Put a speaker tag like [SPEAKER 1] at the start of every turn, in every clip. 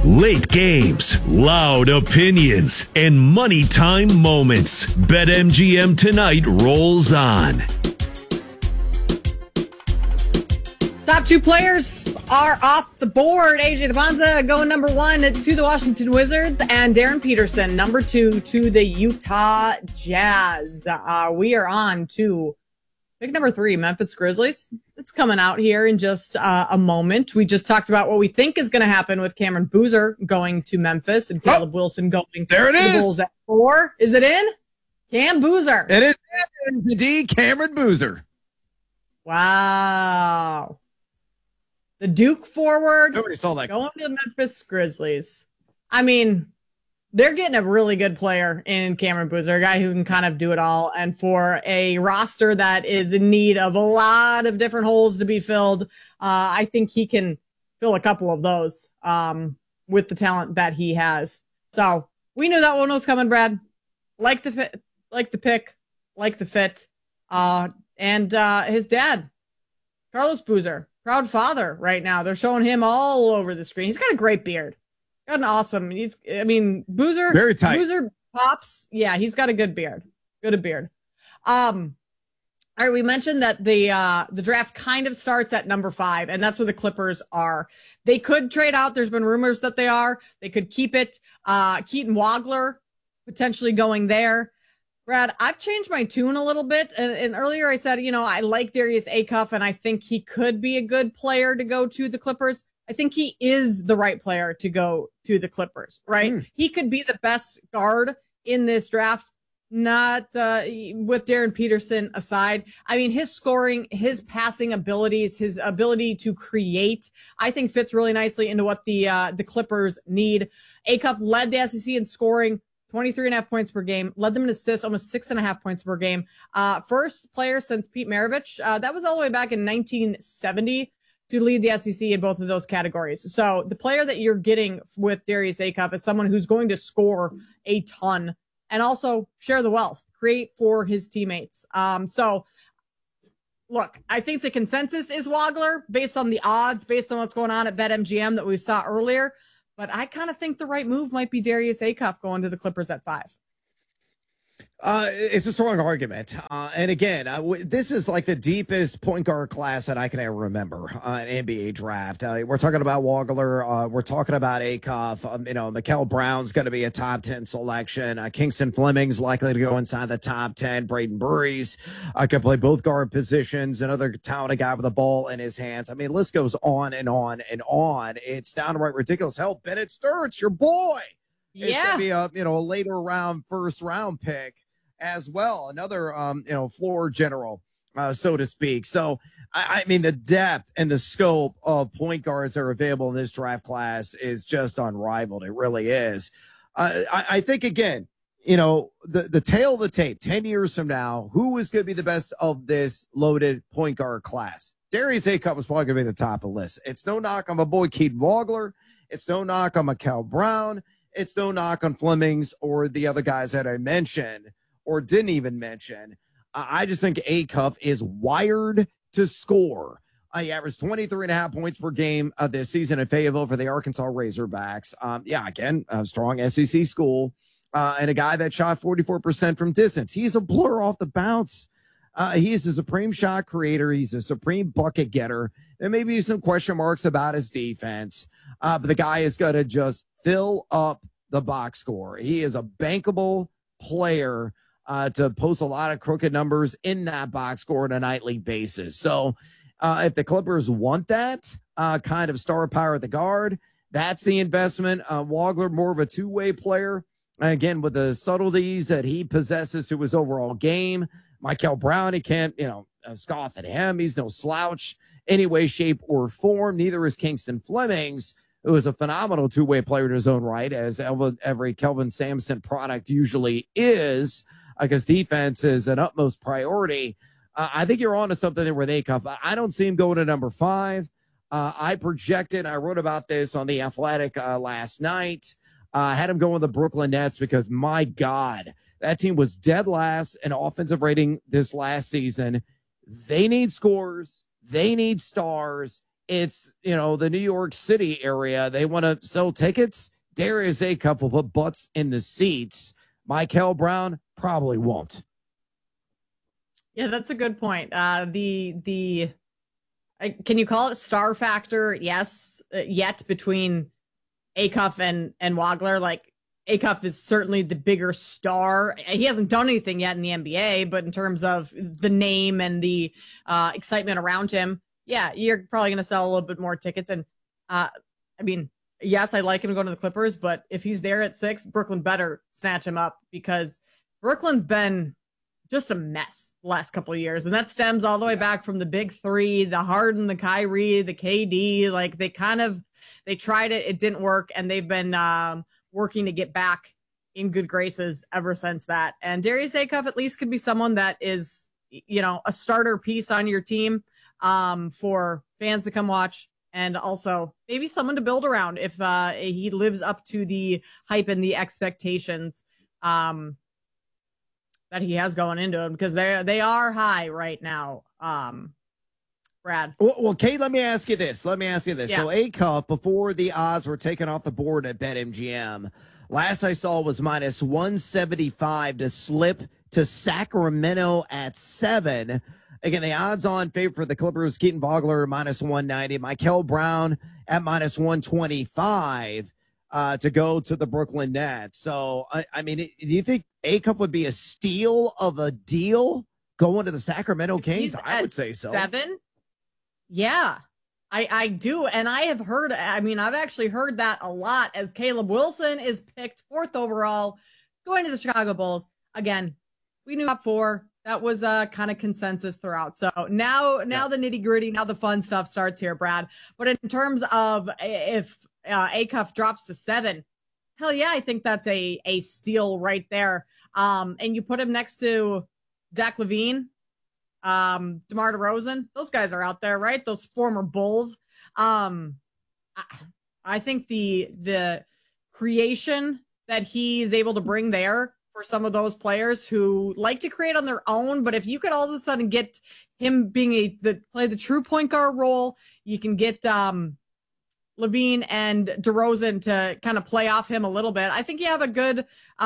[SPEAKER 1] Late games, loud opinions, and money time moments. BetMGM tonight rolls on.
[SPEAKER 2] Top two players are off the board. AJ Deponsa going number one to the Washington Wizards, and Darren Peterson number two to the Utah Jazz. We are on to pick number three, Memphis Grizzlies. It's coming out here in just a moment. We just talked about what we think is going to happen with Cameron Boozer going to Memphis and Caleb Wilson going
[SPEAKER 3] there it
[SPEAKER 2] to
[SPEAKER 3] is.
[SPEAKER 2] the Bulls at 4. Is it in? Cam Boozer.
[SPEAKER 3] It is indeed Cameron Boozer.
[SPEAKER 2] Wow. The Duke forward.
[SPEAKER 3] Nobody saw that.
[SPEAKER 2] Going to the Memphis Grizzlies. I mean, they're getting a really good player in Cameron Boozer, a guy who can kind of do it all. And for a roster that is in need of a lot of different holes to be filled, I think he can fill a couple of those with the talent that he has. So we knew that one was coming, Brad. Like the fit, like the pick, like the fit. And his dad, Carlos Boozer. Proud father right now. They're showing him all over the screen. He's got a great beard. Got an awesome. Boozer.
[SPEAKER 3] Very tight.
[SPEAKER 2] Boozer pops. Yeah, he's got a good beard. Good beard. All right, we mentioned that the draft kind of starts at number 5, and that's where the Clippers are. They could trade out. There's been rumors that they are. They could keep it. Keaton Wagler potentially going there. Brad, I've changed my tune a little bit. And earlier I said, I like Darius Acuff, and I think he could be a good player to go to the Clippers. I think he is the right player to go to the Clippers, right? He could be the best guard in this draft, not with Darren Peterson aside. I mean, his scoring, his passing abilities, his ability to create, I think fits really nicely into what the Clippers need. Acuff led the SEC in scoring. 23.5 points per game, led them in assists, almost 6.5 points per game. First player since Pete Maravich. That was all the way back in 1970 to lead the SEC in both of those categories. So the player that you're getting with Darius Acuff is someone who's going to score a ton and also share the wealth, create for his teammates. So look, I think the consensus is Wagler based on the odds, based on what's going on at BetMGM that we saw earlier. But I kind of think the right move might be Darius Acuff going to the Clippers at 5.
[SPEAKER 3] It's a strong argument. And again, this is like the deepest point guard class that I can ever remember an NBA draft. We're talking about Wagler. We're talking about Acuff. Mikal Brown's going to be a top 10 selection. Kingston Fleming's likely to go inside the top 10. Braden Burries can play both guard positions. Another talented guy with the ball in his hands. I mean, list goes on and on and on. It's downright ridiculous. Hell, Bennett Sturts, your boy.
[SPEAKER 2] Yeah.
[SPEAKER 3] It's going to be a later round, first round pick as well. Another, floor general, so to speak. So, I mean, the depth and the scope of point guards that are available in this draft class is just unrivaled. It really is. I think, again, the tail of the tape, 10 years from now, who is going to be the best of this loaded point guard class? Darius Acuff was probably going to be the top of the list. It's no knock on my boy Keaton Wagler. It's no knock on Mikal Brown. It's no knock on Flemings or the other guys that I mentioned or didn't even mention. I just think Acuff is wired to score. He averaged 23.5 points per game this season in Fayetteville for the Arkansas Razorbacks. Again, a strong SEC school and a guy that shot 44% from distance. He's a blur off the bounce. He is a supreme shot creator. He's a supreme bucket getter. There may be some question marks about his defense, but the guy is going to just fill up the box score. He is a bankable player to post a lot of crooked numbers in that box score on a nightly basis. So if the Clippers want that kind of star power at the guard, that's the investment. Wagler, more of a two-way player. Again, with the subtleties that he possesses to his overall game. Mikal Brown, he can't, scoff at him. He's no slouch any way, shape, or form. Neither is Kingston Flemings, who is a phenomenal two-way player in his own right, as every Kelvin Sampson product usually is, because defense is an utmost priority. I think you're on to something there with Acuff. I don't see him going to number 5. I wrote about this on The Athletic last night. I had him going with the Brooklyn Nets because, my God, that team was dead last in offensive rating this last season. They need scores. They need stars. it's, the New York City area. They want to sell tickets. Darius Acuff will put butts in the seats. Michael Brown probably won't.
[SPEAKER 2] Yeah, that's a good point. Can you call it star factor? Yes, yet between Acuff and Wagler. Like, Acuff is certainly the bigger star. He hasn't done anything yet in the NBA, but in terms of the name and the excitement around him, yeah, you're probably going to sell a little bit more tickets. And yes, I like him to go to the Clippers, but if he's there at 6, Brooklyn better snatch him up, because Brooklyn's been just a mess the last couple of years. And that stems all the way back from the big 3, the Harden, the Kyrie, the KD. Like, they tried it. It didn't work. And they've been working to get back in good graces ever since that. And Darius Acuff at least could be someone that is, a starter piece on your team for fans to come watch. And also maybe someone to build around if he lives up to the hype and the expectations that he has going into him, because they are high right now. Brad.
[SPEAKER 3] Well, Kate, let me ask you this. Yeah. So Acuff, before the odds were taken off the board at BetMGM, last I saw was minus 175 to slip to Sacramento at 7. Again, the odds-on favorite for the Clippers, Keaton Vogler, minus 190. Michael Brown at minus 125 to go to the Brooklyn Nets. So, do you think Acuff would be a steal of a deal going to the Sacramento Kings? I would say so.
[SPEAKER 2] 7? Yeah, I do. And I have heard, I've actually heard that a lot, as Caleb Wilson is picked 4th overall going to the Chicago Bulls. Again, we knew top 4. That was kind of consensus throughout. So now the nitty gritty, now the fun stuff starts here, Brad. But in terms of if Acuff drops to 7, hell yeah, I think that's a steal right there. And you put him next to Zach LaVine, DeMar DeRozan. Those guys are out there, right? Those former Bulls. I think the creation that he's able to bring there for some of those players who like to create on their own, but if you could all of a sudden get him being play the true point guard role, you can get LaVine and DeRozan to kind of play off him a little bit. I think you have a good,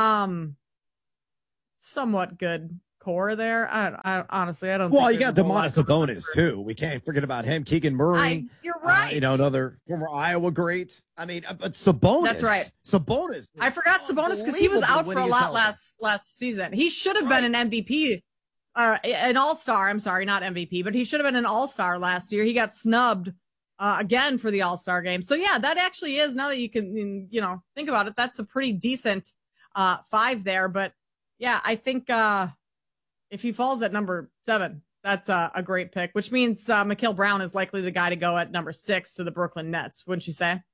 [SPEAKER 2] somewhat good core there. I honestly, I don't.
[SPEAKER 3] Well, you got Domantas Sabonis too. We can't forget about him. Keegan Murray.
[SPEAKER 2] You're right.
[SPEAKER 3] Another former Iowa great. But Sabonis.
[SPEAKER 2] That's right.
[SPEAKER 3] Sabonis.
[SPEAKER 2] I forgot Sabonis because he was out for a lot last season. He should have been an MVP, an All-Star. I'm sorry, not MVP, but he should have been an All-Star last year. He got snubbed again for the All-Star game. So yeah, that actually is, now that you can think about it, that's a pretty decent 5 there. But yeah, I think. If he falls at number 7, that's a great pick, which means Michael Brown is likely the guy to go at number 6 to the Brooklyn Nets, wouldn't you say?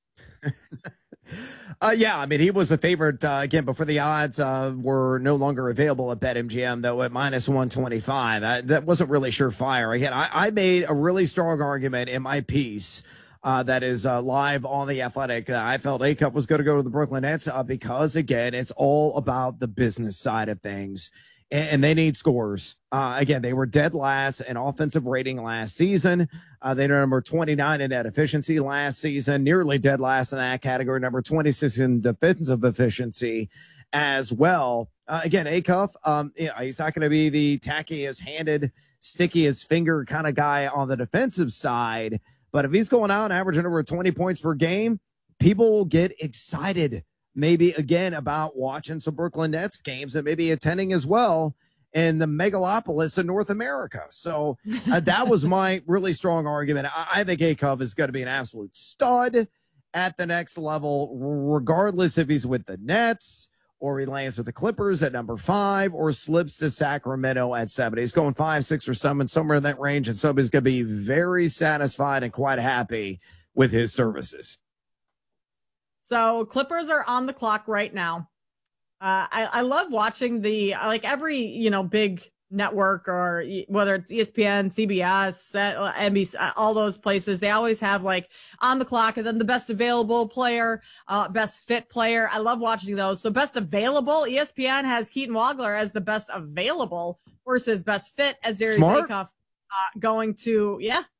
[SPEAKER 3] Yeah, he was a favorite again before the odds were no longer available at BetMGM, though, at minus 125. That wasn't really surefire. Again, I made a really strong argument in my piece that is live on The Athletic. I felt Acuff was going to go to the Brooklyn Nets because, again, it's all about the business side of things. And they need scores. Again, they were dead last in offensive rating last season. They were number 29 in net efficiency last season, nearly dead last in that category, number 26 in defensive efficiency as well. Again, Acuff, he's not going to be the tackiest handed, stickiest finger kind of guy on the defensive side. But if he's going out and averaging over 20 points per game, people will get excited. Maybe again about watching some Brooklyn Nets games and maybe attending as well in the megalopolis of North America. So that was my really strong argument. I think Acuff is going to be an absolute stud at the next level, regardless if he's with the Nets or he lands with the Clippers at number 5 or slips to Sacramento at 7. He's going 5, 6, or 7, somewhere in that range. And somebody's going to be very satisfied and quite happy with his services.
[SPEAKER 2] So Clippers are on the clock right now. I love watching every, big network, or whether it's ESPN, CBS, NBC, all those places, they always have on the clock and then the best available player, best fit player. I love watching those. So best available, ESPN has Keaton Vogler as the best available versus best fit as Darius Acuff going to,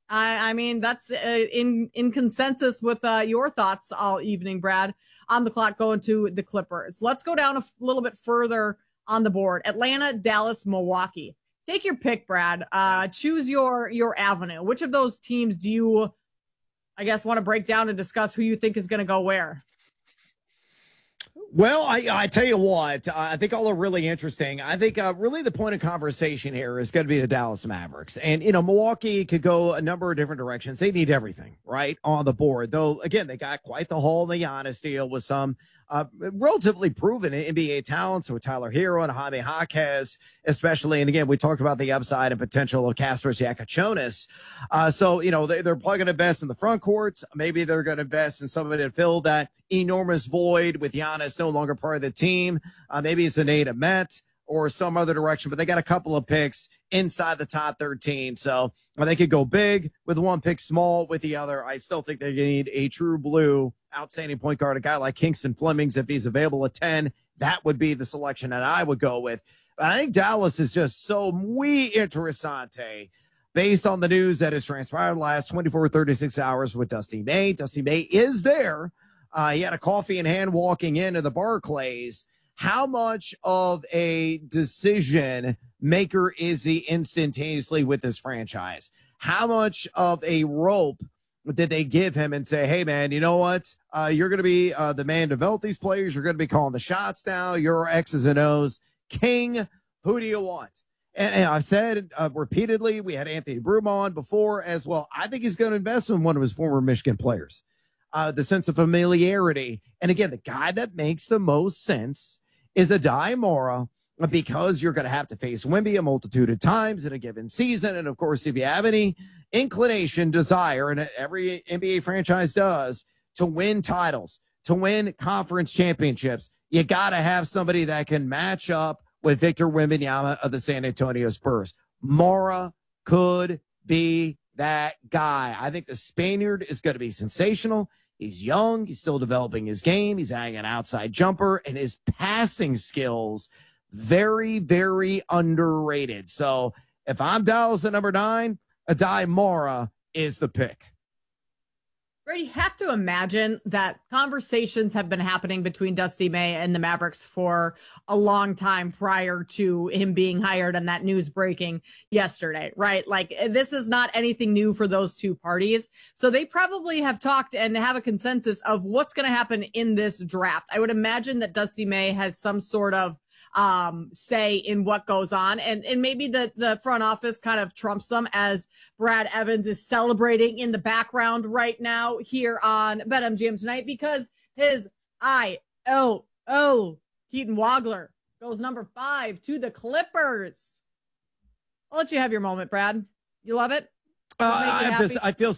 [SPEAKER 2] I mean, that's in consensus with your thoughts all evening, Brad. On the clock, going to the Clippers. Let's go down a little bit further on the board. Atlanta, Dallas, Milwaukee. Take your pick, Brad. Choose your avenue. Which of those teams do you, I guess, want to break down and discuss who you think is going to go where?
[SPEAKER 3] Well, I tell you what, I think all are really interesting. I think really the point of conversation here is going to be the Dallas Mavericks. And, Milwaukee could go a number of different directions. They need everything, right, on the board. Though, again, they got quite the haul in the Giannis deal with some relatively proven NBA talents with Tyler Hero and Jaime Jaquez, especially. And again, we talked about the upside and potential of Kasparas Giacochonis. So, they're probably going to invest in the front courts. Maybe they're going to invest in somebody to fill that enormous void with Giannis no longer part of the team. Maybe it's an Ada Met or some other direction, but they got a couple of picks inside the top 13. So they could go big with one pick, small with the other. I still think they need a true blue outstanding point guard, a guy like Kingston Flemings. If he's available at 10, that would be the selection that I would go with. But I think Dallas is just so muy interesante based on the news that has transpired the last 24, 36 hours with Dusty May. Dusty May is there. He had a coffee in hand walking into the Barclays. How much of a decision maker is he instantaneously with this franchise? How much of a rope did they give him and say, hey, man, you know what? You're going to be the man to develop these players. You're going to be calling the shots now. You're X's and O's king. Who do you want? And I've said repeatedly, we had Anthony Broome on before as well. I think he's going to invest in one of his former Michigan players. The sense of familiarity. And again, the guy that makes the most sense is Adai Mora, because you're going to have to face Wemby a multitude of times in a given season. And of course, if you have any inclination, desire, and every NBA franchise does, to win titles, to win conference championships, you got to have somebody that can match up with Victor Wembanyama of the San Antonio Spurs. Mora could be that guy. I think the Spaniard is going to be sensational. He's young. He's still developing his game. He's adding an outside jumper, and his passing skills, very, very underrated. So if I'm Dallas at number 9, Adai Mora is the pick.
[SPEAKER 2] Brady, you have to imagine that conversations have been happening between Dusty May and the Mavericks for a long time prior to him being hired and that news breaking yesterday, right? Like, this is not anything new for those two parties. So they probably have talked and have a consensus of what's going to happen in this draft. I would imagine that Dusty May has some sort of say in what goes on, and maybe the front office kind of trumps them, as Brad Evans is celebrating in the background right now here on BetMGM tonight, because his ILO Keaton Wagler goes number 5 to the Clippers. I'll let you have your moment, Brad. You love it?
[SPEAKER 3] I feel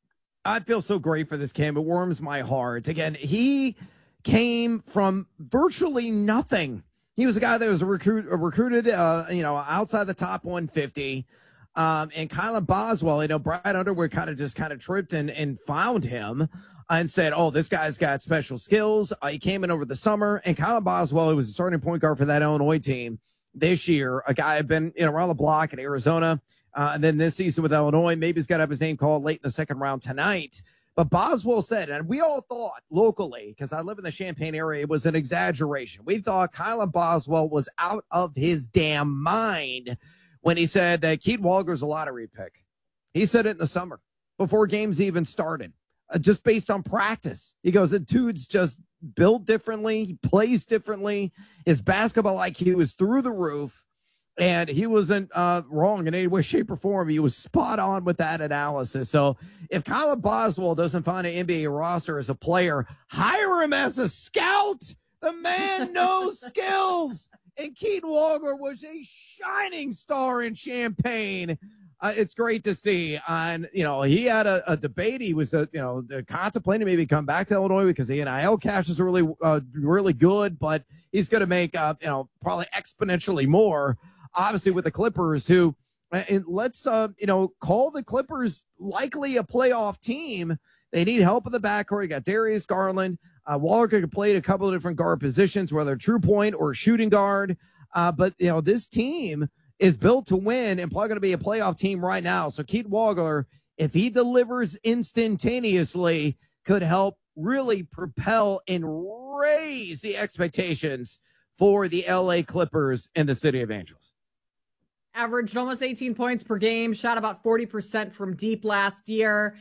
[SPEAKER 3] so great for this kid. It warms my heart. Again, he came from virtually nothing. He was a guy that was recruited, outside the top 150. And Kylan Boswell, Brad Underwood kind of tripped and found him and said, oh, this guy's got special skills. He came in over the summer, and Kylan Boswell, who was a starting point guard for that Illinois team this year, a guy had been around the block in Arizona. And then this season with Illinois, maybe he's got to have his name called late in the second round tonight. But Boswell said, and we all thought locally, because I live in the Champaign area, it was an exaggeration. We thought Kylan Boswell was out of his damn mind when he said that Keith Walker's a lottery pick. He said it in the summer before games even started, just based on practice. He goes, the dude's just built differently. He plays differently. His basketball IQ is through the roof. And he wasn't wrong in any way, shape, or form. He was spot on with that analysis. So if Kylan Boswell doesn't find an NBA roster as a player, hire him as a scout. The man knows skills. And Keaton Walker was a shining star in Champaign. It's great to see. And, he had a debate. He was, contemplating maybe come back to Illinois because the NIL cash is really, really good. But he's going to make, probably exponentially more. Obviously, with the Clippers, who, and let's, call the Clippers likely a playoff team. They need help in the backcourt. You got Darius Garland. Walker could play a couple of different guard positions, whether true point or shooting guard. But, this team is built to win and probably going to be a playoff team right now. So Keith Walker if he delivers instantaneously, could help really propel and raise the expectations for the LA Clippers and the City of Angels.
[SPEAKER 2] Averaged almost 18 points per game, shot about 40% from deep last year.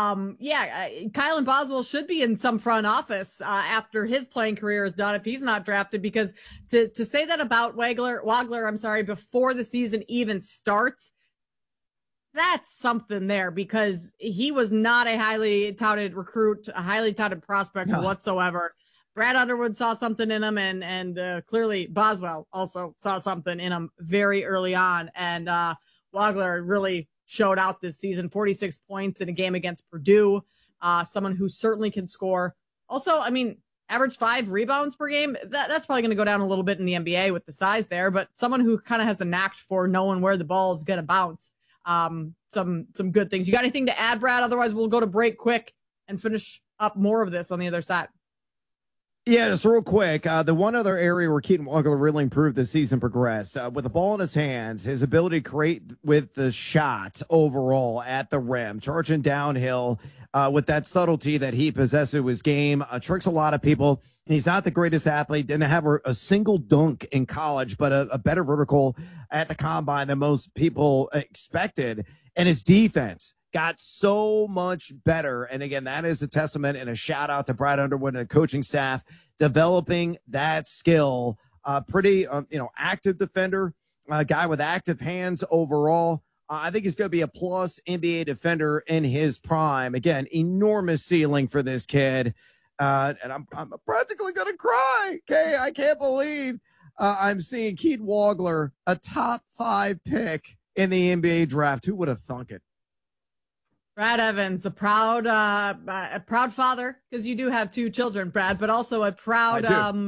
[SPEAKER 2] Kylan Boswell should be in some front office after his playing career is done if he's not drafted, because to say that about Wagler, before the season even starts, that's something there, because he was not a highly touted recruit, a highly touted prospect whatsoever. Brad Underwood saw something in him, and clearly Boswell also saw something in him very early on. And Wagler really showed out this season, 46 points in a game against Purdue, someone who certainly can score. Also, average 5 rebounds per game. That's probably going to go down a little bit in the NBA with the size there, but someone who kind of has a knack for knowing where the ball is going to bounce. Some good things. You got anything to add, Brad? Otherwise, we'll go to break quick and finish up more of this on the other side.
[SPEAKER 3] Yeah, just real quick. The one other area where Keaton Wagler really improved as the season progressed, with the ball in his hands, his ability to create with the shot overall at the rim, charging downhill with that subtlety that he possesses with his game, tricks a lot of people. He's not the greatest athlete, didn't have a single dunk in college, but a better vertical at the combine than most people expected. And his defense got so much better. And again, that is a testament and a shout out to Brad Underwood and the coaching staff developing that skill. Pretty, active defender, a guy with active hands overall. I think he's going to be a plus NBA defender in his prime. Again, enormous ceiling for this kid. And I'm practically going to cry. Okay. I can't believe I'm seeing Keaton Wagler, a top 5 pick in the NBA draft. Who would have thunk it?
[SPEAKER 2] Brad Evans, a proud father, because you do have 2 children, Brad, but also a proud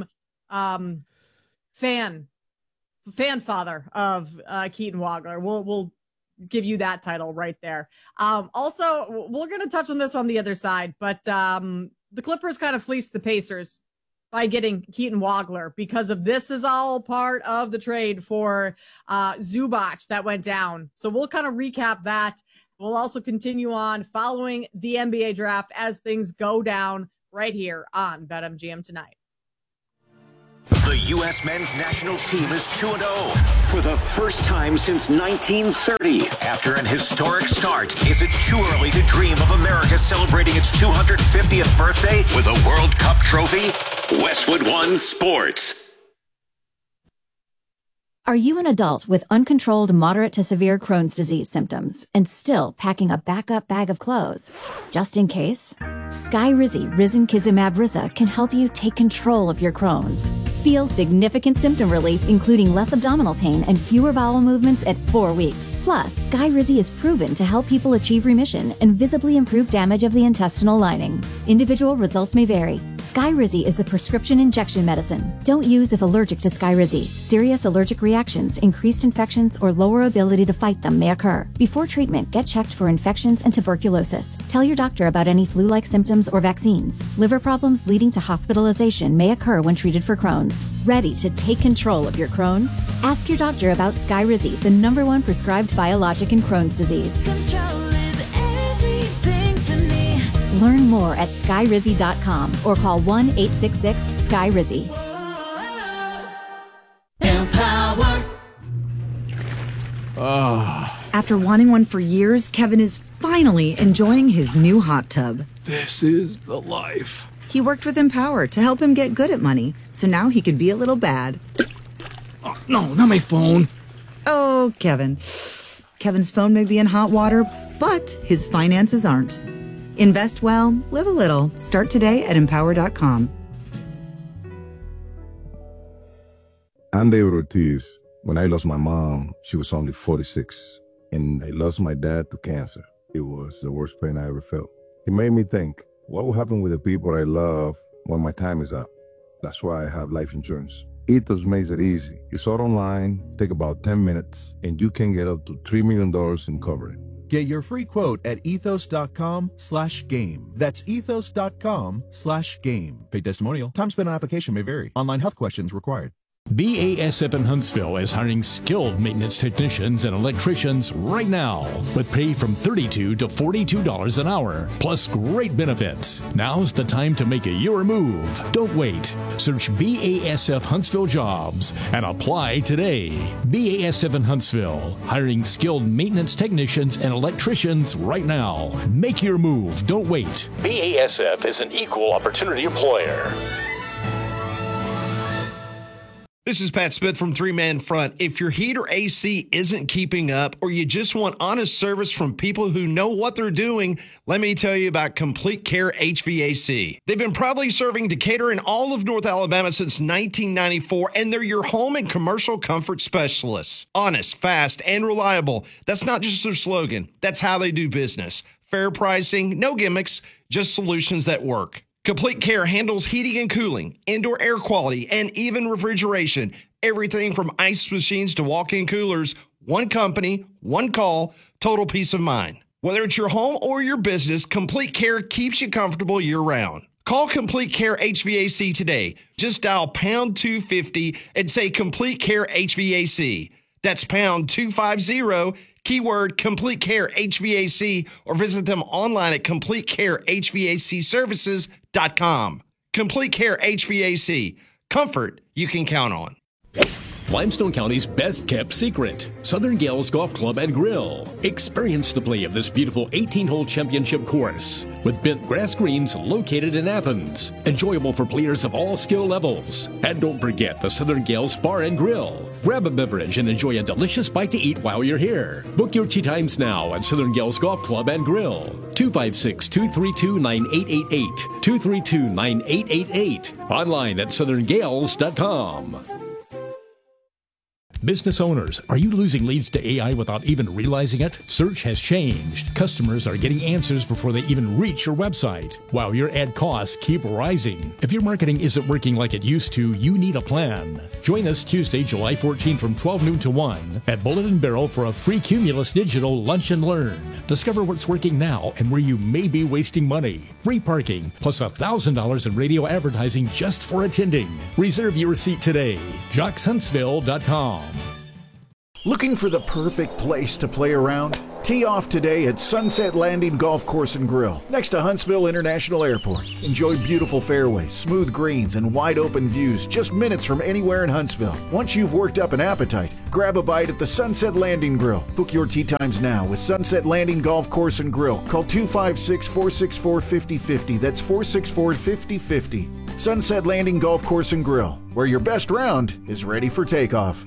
[SPEAKER 2] fan father of Keaton Wagler. We'll give you that title right there. Also, we're going to touch on this on the other side, but the Clippers kind of fleeced the Pacers by getting Keaton Wagler, because of this is all part of the trade for Zubac that went down. So we'll kind of recap that. We'll also continue on following the NBA draft as things go down right here on BetMGM Tonight.
[SPEAKER 4] The U.S. men's national team is 2-0 for the first time since 1930. After an historic start, is it too early to dream of America celebrating its 250th birthday with a World Cup trophy? Westwood One Sports.
[SPEAKER 5] Are you an adult with uncontrolled moderate to severe Crohn's disease symptoms and still packing a backup bag of clothes? Just in case? Skyrizi Risankizumab Riza can help you take control of your Crohn's. Feel significant symptom relief, including less abdominal pain and fewer bowel movements at 4 weeks. Plus, Skyrizi is proven to help people achieve remission and visibly improve damage of the intestinal lining. Individual results may vary. Skyrizi is a prescription injection medicine. Don't use if allergic to Skyrizi. Serious allergic reactions, increased infections, or lower ability to fight them may occur. Before treatment, get checked for infections and tuberculosis. Tell your doctor about any flu-like symptoms or vaccines. Liver problems leading to hospitalization may occur when treated for Crohn's. Ready to take control of your Crohn's? Ask your doctor about Skyrizi, the #1 prescribed biologic in Crohn's disease.
[SPEAKER 6] Control is everything to me.
[SPEAKER 5] Learn more at skyrizi.com or call 1-866-SKYRIZI.
[SPEAKER 6] Empower.
[SPEAKER 7] After wanting one for years, Kevin is finally enjoying his new hot tub.
[SPEAKER 1] This is the life.
[SPEAKER 7] He worked with Empower to help him get good at money, so now he can be a little bad.
[SPEAKER 1] Oh, no, not my phone.
[SPEAKER 7] Oh, Kevin. Kevin's phone may be in hot water, but his finances aren't. Invest well, live a little. Start today at empower.com.
[SPEAKER 8] I'm David Ortiz. When I lost my mom, she was only 46, and I lost my dad to cancer. It was the worst pain I ever felt. It made me think, what will happen with the people I love when my time is up? That's why I have life insurance. Ethos makes it easy. It's all online, take about 10 minutes, and you can get up to $3 million in coverage.
[SPEAKER 9] Get your free quote at ethos.com/game. That's ethos.com/game. Paid testimonial. Time spent on application may vary. Online health questions required. BASF in Huntsville is hiring skilled maintenance technicians and electricians right now with pay from $32 to $42 an hour, plus great benefits. Now's the time to make your move. Don't wait. Search BASF Huntsville Jobs and apply today. BASF in Huntsville, hiring skilled maintenance technicians and electricians right now. Make your move. Don't wait. BASF is an equal opportunity employer.
[SPEAKER 10] This is Pat Smith from Three Man Front. If your heat or AC isn't keeping up, or you just want honest service from people who know what they're doing, let me tell you about Complete Care HVAC. They've been proudly serving Decatur and all of North Alabama since 1994, and they're your home and commercial comfort specialists. Honest, fast, and reliable. That's not just their slogan. That's how they do business. Fair pricing, no gimmicks, just solutions that work. Complete Care handles heating and cooling, indoor air quality, and even refrigeration. Everything from ice machines to walk-in coolers. One company, one call, total peace of mind. Whether it's your home or your business, Complete Care keeps you comfortable year-round. Call Complete Care HVAC today. Just dial pound 250 and say Complete Care HVAC. That's pound 250, keyword Complete Care HVAC, or visit them online at CompleteCareHVACservices.com. Complete Care HVAC. Comfort you can count on.
[SPEAKER 9] Limestone County's best kept secret, Southern Gales Golf Club and Grill. Experience the play of this beautiful 18-hole championship course with bent grass greens located in Athens. Enjoyable for players of all skill levels. And don't forget the Southern Gales Bar and Grill. Grab a beverage and enjoy a delicious bite to eat while you're here. Book your tee times now at Southern Gales Golf Club and Grill. 256-232-9888. 232-9888. Online at southerngales.com. Business owners, are you losing leads to AI without even realizing it? Search has changed. Customers are getting answers before they even reach your website, while your ad costs keep rising. If your marketing isn't working like it used to, you need a plan. Join us Tuesday, July 14 from 12 noon to 1 at Bullet and Barrel for a free Cumulus Digital Lunch and Learn. Discover what's working now and where you may be wasting money. Free parking, plus $1,000 in radio advertising just for attending. Reserve your seat today. JocksHuntsville.com.
[SPEAKER 11] Looking for the perfect place to play around? Tee off today at Sunset Landing Golf Course and Grill, next to Huntsville International Airport. Enjoy beautiful fairways, smooth greens, and wide open views just minutes from anywhere in Huntsville. Once you've worked up an appetite, grab a bite at the Sunset Landing Grill. Book your tee times now with Sunset Landing Golf Course and Grill. Call 256-464-5050. That's 464-5050. Sunset Landing Golf Course and Grill, where your best round is ready for takeoff.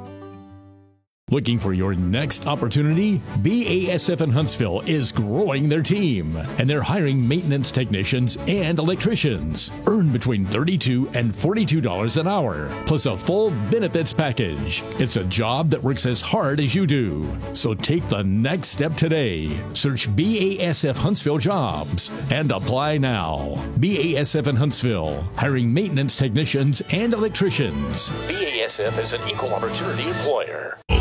[SPEAKER 9] Looking for your next opportunity? BASF in Huntsville is growing their team, and they're hiring maintenance technicians and electricians. Earn between $32 and $42 an hour, plus a full benefits package. It's a job that works as hard as you do. So take the next step today. Search BASF Huntsville Jobs and apply now. BASF in Huntsville, hiring maintenance technicians and electricians. BASF is an equal opportunity employer.